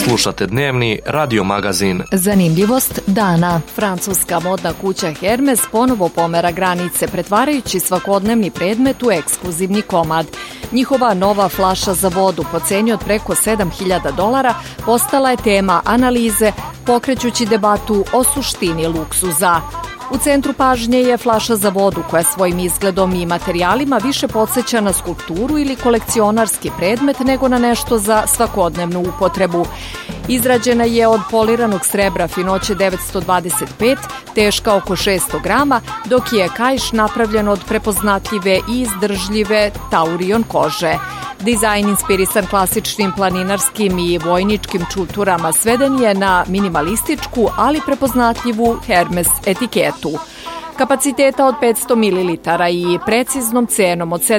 Slušate dnevni radio magazin. Zanimljivost dana. Francuska modna kuća Hermes ponovo pomera granice, pretvarajući svakodnevni predmet u ekskluzivni komad. Njihova nova flaša za vodu po ceni od preko $7.000 postala je tema analize, pokrećući debatu o suštini luksuza. U centru pažnje je flaša za vodu koja svojim izgledom i materijalima više podsjeća na skulpturu ili kolekcionarski predmet nego na nešto za svakodnevnu upotrebu. Izrađena je od poliranog srebra finoće 925, teška oko 600 grama, dok je kaiš napravljen od prepoznatljive i izdržljive taurion kože. Dizajn inspirisan klasičnim planinarskim i vojničkim čuturama sveden je na minimalističku, ali prepoznatljivu Hermes etiketu. Kapaciteta od 500 ml i preciznom cenom od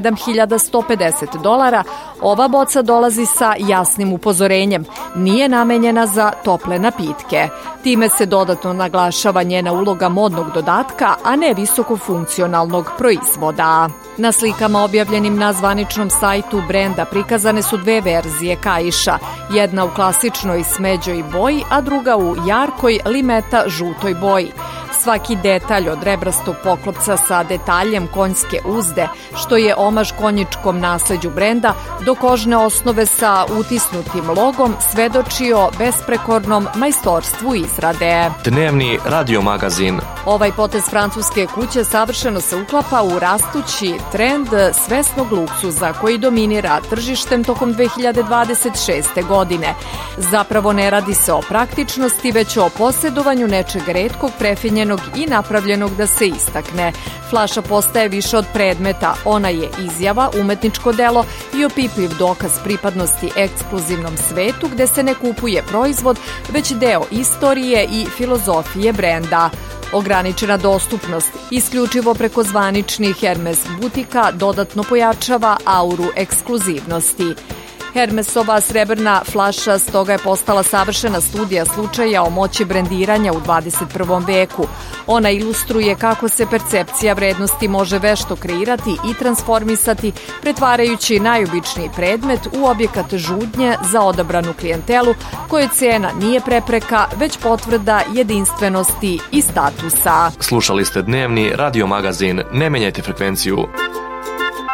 $7.150, ova boca dolazi sa jasnim upozorenjem. Nije namenjena za tople napitke. Time se dodatno naglašava njena uloga modnog dodatka, a ne visokofunkcionalnog proizvoda. Na slikama objavljenim na zvaničnom sajtu brenda prikazane su dve verzije kaiša, jedna u klasičnoj smeđoj boji, a druga u jarkoj limeta žutoj boji. Svaki detalj od rebrastog poklopca sa detaljem konjske uzde, što je omaž konjičkom nasleđu brenda, do kožne osnove sa utisnutim logom svedoči o besprekornom majstorstvu izrade. Dnevni radio magazin. Ovaj potez francuske kuće savršeno se uklapa u rastući trend svesnog luksuza koji dominira tržištem tokom 2026. godine. Zapravo ne radi se o praktičnosti, već o posjedovanju nečeg retkog, prefinjenog i napravljenog da se istakne. Flaša postaje više od predmeta, ona je izjava, umetničko delo i opipljiv dokaz pripadnosti ekskluzivnom svetu gde se ne kupuje proizvod, već deo istorije i filozofije brenda. Ograničena dostupnost, isključivo preko zvaničnih Hermes butika, dodatno pojačava auru ekskluzivnosti. Hermesova srebrna flaša stoga je postala savršena studija slučaja o moći brendiranja u 21. veku. Ona ilustruje kako se percepcija vrednosti može vešto kreirati i transformisati, pretvarajući najobičniji predmet u objekat žudnje za odabranu klijentelu, kojoj cena nije prepreka, već potvrda jedinstvenosti i statusa. Slušali ste dnevni radio magazin. Ne menjajte frekvenciju.